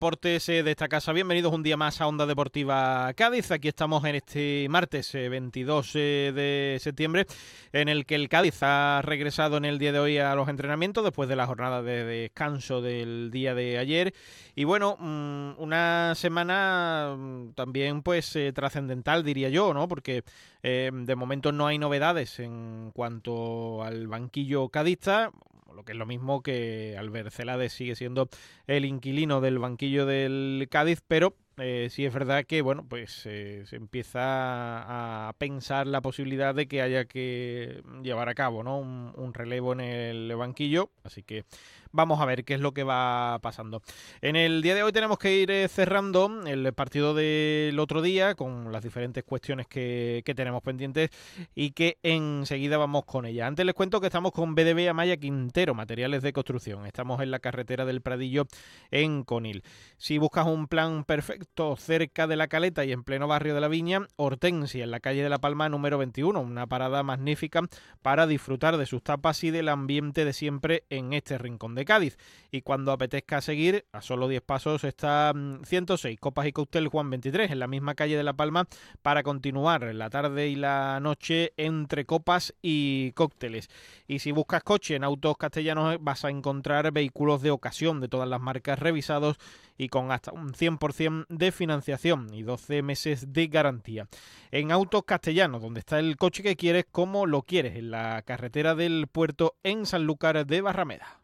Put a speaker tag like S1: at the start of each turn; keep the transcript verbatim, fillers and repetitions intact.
S1: deportes eh, de esta casa. Bienvenidos un día más a Onda Deportiva Cádiz. Aquí estamos en este martes eh, veintidós eh, de septiembre, en el que el Cádiz ha regresado en el día de hoy a los entrenamientos después de la jornada de descanso del día de ayer. Y bueno, mmm, una semana mmm, también pues eh, trascendental, diría yo, ¿no? Porque eh, de momento no hay novedades en cuanto al banquillo cadista, lo que es lo mismo que Albert Celades sigue siendo el inquilino del banquillo del Cádiz, pero eh, sí es verdad que bueno, pues eh, se empieza a pensar la posibilidad de que haya que llevar a cabo, ¿no? un, un relevo en el banquillo, así que vamos a ver qué es lo que va pasando. En el día de hoy tenemos que ir eh, cerrando el partido del otro día con las diferentes cuestiones que, que tenemos pendientes y que enseguida vamos con ellas. Antes les cuento que estamos con B D B Amaya Quintero, materiales de construcción. Estamos en la carretera del Pradillo en Conil. Si buscas un plan perfecto cerca de la Caleta y en pleno barrio de la Viña, Hortensia, en la calle de La Palma número veintiuno, una parada magnífica para disfrutar de sus tapas y del ambiente de siempre en este rincón de Cádiz. Y cuando apetezca seguir, a solo diez pasos está ciento seis Copas y Cóctel Juan veintitrés, en la misma calle de La Palma, para continuar la tarde y la noche entre copas y cócteles. Y si buscas coche en Autos Castellanos, vas a encontrar vehículos de ocasión de todas las marcas revisados y con hasta un cien por ciento de financiación y doce meses de garantía. En Autos Castellanos, donde está el coche que quieres como lo quieres, en la carretera del puerto en Sanlúcar de Barrameda.